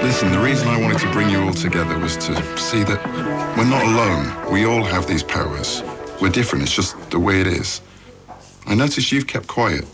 Listen, the reason I wanted to bring you all together was to see that we're not alone. We all have these powers. We're different, it's just the way it is. I noticed you've kept quiet.